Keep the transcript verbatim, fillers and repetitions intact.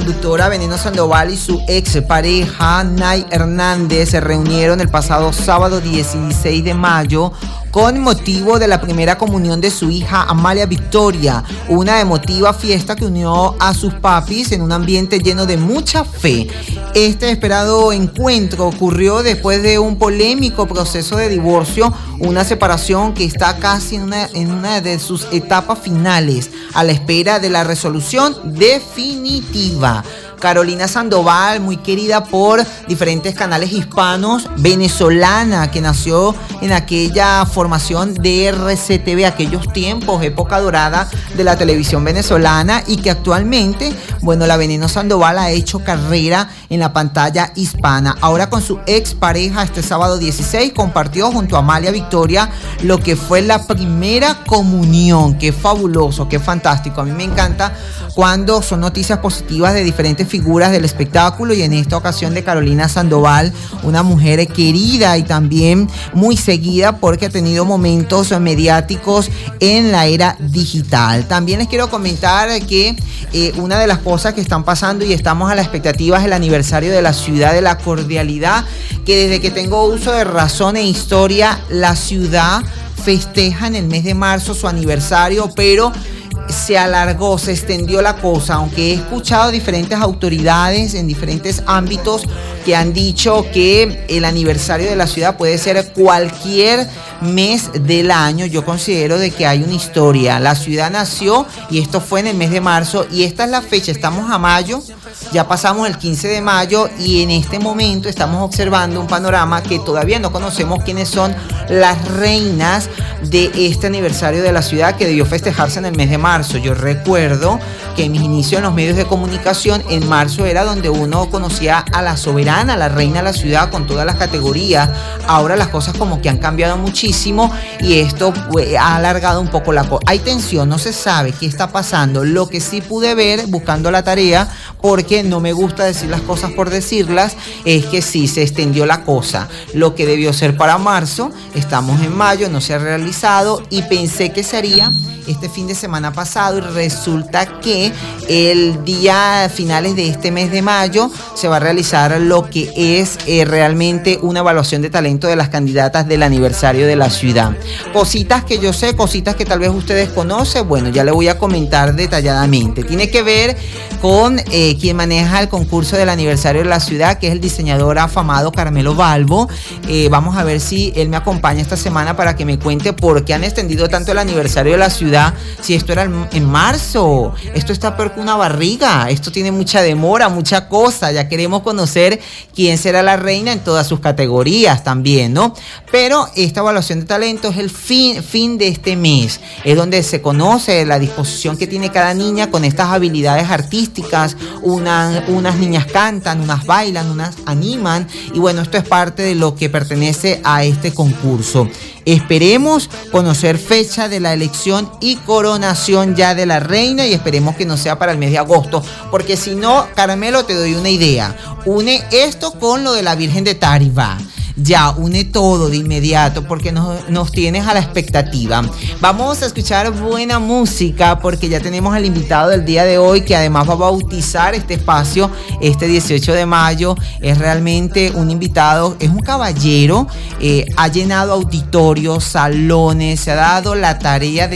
conductora Veneno Sandoval y su ex pareja Nay Hernández se reunieron el pasado sábado dieciséis de mayo con motivo de la primera comunión de su hija Amalia Victoria, una emotiva fiesta que unió a sus papis en un ambiente lleno de mucha fe. Este esperado encuentro ocurrió después de un polémico proceso de divorcio, una separación que está casi en una, en una de sus etapas finales, a la espera de la resolución definitiva. Carolina Sandoval, muy querida por diferentes canales hispanos, venezolana, que nació en aquella formación de R C T V, aquellos tiempos, época dorada de la televisión venezolana, y que actualmente, bueno, la Veneno Sandoval ha hecho carrera en la pantalla hispana. Ahora con su ex pareja, este sábado dieciséis, compartió junto a Amalia Victoria lo que fue la primera comunión. Qué fabuloso, qué fantástico. A mí me encanta cuando son noticias positivas de diferentes figuras del espectáculo, y en esta ocasión de Carolina Sandoval, una mujer querida y también muy seguida porque ha tenido momentos mediáticos en la era digital. También les quiero comentar que eh, una de las cosas que están pasando y estamos a la expectativa es el aniversario de la ciudad de la cordialidad, que desde que tengo uso de razón e historia, la ciudad festeja en el mes de marzo su aniversario, pero se alargó, se extendió la cosa, aunque he escuchado diferentes autoridades en diferentes ámbitos que han dicho que el aniversario de la ciudad puede ser cualquier mes del año. Yo considero de que hay una historia. La ciudad nació y esto fue en el mes de marzo, y esta es la fecha. Estamos a mayo, ya pasamos el quince de mayo, y en este momento estamos observando un panorama que todavía no conocemos quiénes son las reinas de este aniversario de la ciudad, que debió festejarse en el mes de marzo. Yo recuerdo que en mis inicios en los medios de comunicación, en marzo era donde uno conocía a la soberana, a la reina de la ciudad, con todas las categorías. Ahora las cosas como que han cambiado muchísimo, y esto pues, ha alargado un poco la cosa. Hay tensión, no se sabe qué está pasando. Lo que sí pude ver buscando la tarea, porque no me gusta decir las cosas por decirlas, es que sí se extendió la cosa. Lo que debió ser para marzo, estamos en mayo, no se ha realizado, y pensé que sería este fin de semana pasado, y resulta que el día finales de este mes de mayo se va a realizar lo que es eh, realmente una evaluación de talento de las candidatas del aniversario de la ciudad. Cositas que yo sé, cositas que tal vez ustedes conocen, bueno, ya les voy a comentar detalladamente. Tiene que ver con eh, quien maneja el concurso del aniversario de la ciudad, que es el diseñador afamado Carmelo Balbo. Eh, vamos a ver si él me acompaña esta semana para que me cuente por qué han extendido tanto el aniversario de la ciudad. Si esto era en marzo, esto está peor que una barriga, esto tiene mucha demora, mucha cosa. Ya queremos conocer quién será la reina en todas sus categorías también, ¿no? Pero esta evaluación de talento es el fin, fin de este mes, es donde se conoce la disposición que tiene cada niña con estas habilidades artísticas. Una, unas niñas cantan, unas bailan, unas animan, y bueno, esto es parte de lo que pertenece a este concurso. Esperemos conocer fecha de la elección y coronación ya de la reina, y esperemos que no sea para el mes de agosto, porque si no, Carmelo, te doy una idea. Une esto con lo de la Virgen de Tarifa. Ya, une todo de inmediato, porque nos, nos tienes a la expectativa. Vamos a escuchar buena música, porque ya tenemos al invitado del día de hoy, que además va a bautizar este espacio este dieciocho de mayo. Es realmente un invitado, es un caballero, eh, ha llenado auditorios, salones, se ha dado la tarea de